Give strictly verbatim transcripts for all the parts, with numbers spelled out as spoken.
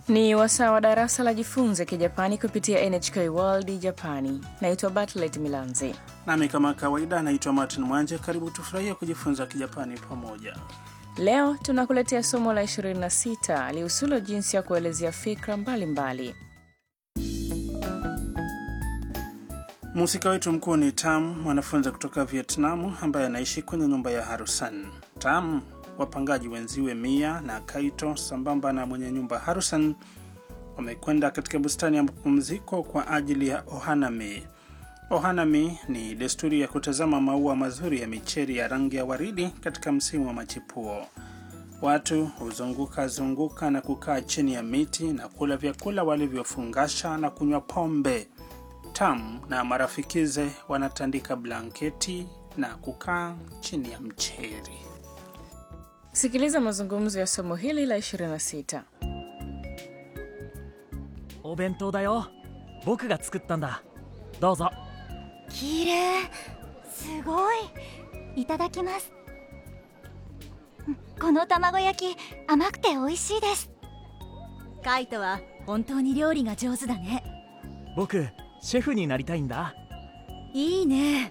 Ni wasaa wa darasa la jifunze kijapani kupitia N H K World Japani. Naitwa Bartlett Milanzi. Nami kama kawaida naitwa Martin Mwanje. Karibu tufurahie kujifunza kijapani pamoja. Leo tunakuletea somo la ishirini na sita, lihusulo jinsi ya kuelezea fikra mbalimbali. Mhusika wetu mkuu ni Tam, mwanafunzi kutoka Vietnam ambaye anaishi kwenye nyumba ya Harusan. Tam, wapangaji wenziwe Mia na Kaito sambamba na mwenye nyumba Harusan wamekwenda katika bustani ya mapumziko kwa ajili ya Ohanami. Ohanami ni desturi ya kutazama maua mazuri ya micheri ya rangi ya waridi katika msimu wa machipuo. Watu huzunguka zunguka na kukaa chini ya miti na kula vyakula walivyofungasha na kunywa pombe. Tam na marafikize wanatandika blanketi na kukaa chini ya mcheri. Sikiliza mazungumzo ya somo hili la ishirini na sita. お弁当だよ。僕が作ったんだ。どうぞ。 きれい。すごい。いただきます。この卵焼き甘くて美味しいです。カイトは本当に料理が上手だね。 僕シェフになりたいんだ。 いいね。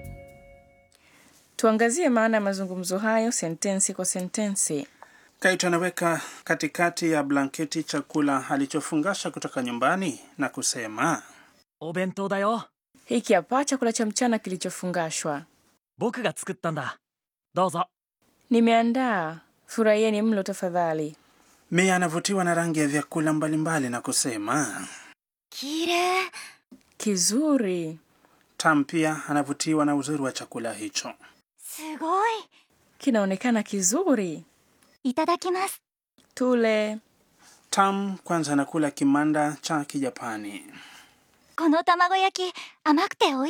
Tuangazie maana ya mazungumzo hayo sentensi kwa sentensi. Kaito anaweka katikati ya blanketi chakula alichofungasha kutoka nyumbani na kusema, お弁当だよ。 Hiki hapa chakula cha mchana kilichofungashwa. 僕が作ったんだ。どうぞ。 Nimeandaa. Furahieni mlo tafadhali. Mia anavutiwa na rangi ya vyakula mbalimbali na kusema, きれい。 Kizuri. Tam pia anavutiwa na uzuri wa chakula hicho. すごい。 Kinaonekana kizuri. いただきます。 Tule. Tam kwanza anakula kimanda cha Kijapani. この卵焼き甘くて美味しい。